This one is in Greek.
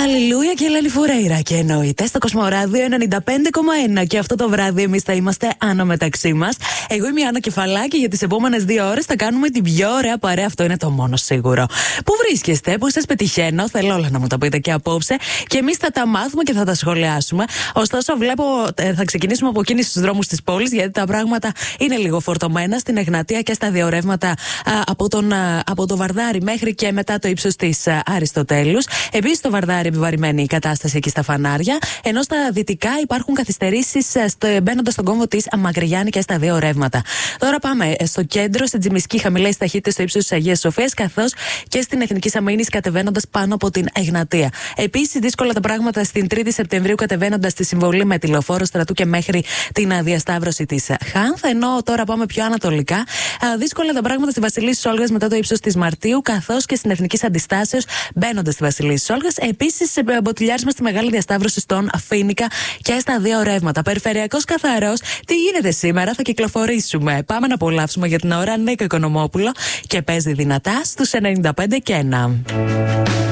Αλληλούια και Ελένη Φουρέιρα. Και εννοείται στο Κοσμοράδιο 95,1. Και αυτό το βράδυ εμείς θα είμαστε άνω μεταξύ μας. Εγώ είμαι η Άννα Κεφαλάκη. Για τις επόμενες 2 ώρες θα κάνουμε την πιο ωραία παρέα. Αυτό είναι το μόνο σίγουρο. Πού βρίσκεστε, πού σας πετυχαίνω, θέλω όλα να μου τα πείτε και απόψε. Και εμείς θα τα μάθουμε και θα τα σχολιάσουμε. Ωστόσο, βλέπω θα ξεκινήσουμε από κίνηση στους δρόμους της πόλης, γιατί τα πράγματα είναι λίγο φορτωμένα στην Εγνατία και στα διορεύματα από το Βαρδάρι μέχρι και μετά το ύψος της Αριστοτέλους. Επίσης, στο Βαρδάρι επιβαρημένη η κατάσταση εκεί στα φανάρια. Ενώ στα δυτικά υπάρχουν καθυστερήσεις μπαίνοντας στον κόμβο της Μακρυγιάννη και στα 2 ρεύματα. Τώρα πάμε στο κέντρο, στην Τζιμισκή, χαμηλές ταχύτητες στο ύψος της Αγίας Σοφίας, καθώς και στην Εθνική Σαμήνης κατεβαίνοντας πάνω από την Εγνατία. Επίσης, δύσκολα τα πράγματα στην 3η Σεπτεμβρίου κατεβαίνοντας στη Συμβολή με τη Λεωφόρο Στρατού και μέχρι την διασταύρωση της Χάνθ. Ενώ τώρα πάμε πιο ανατολικά. Δύσκολα τα πράγματα στη Βασιλίσσης Όλγας μετά το ύψος της Μαρτίου, καθώς και στην Εθνική Αντιστάσεως μπαίνοντας στη Βασιλίσσης Όλγας. Επίσης, μποτιλιάρισμα στη Μεγάλη Διασταύρωση στον Φοίνικα και στα 2 ρεύματα. Περιφερειακός καθαρός. Τι γίνεται σήμερα, θα κυκλοφορήσουμε. Πάμε να απολαύσουμε για την ώρα Νίκο Οικονομόπουλο και παίζει δυνατά στους 95 και 1.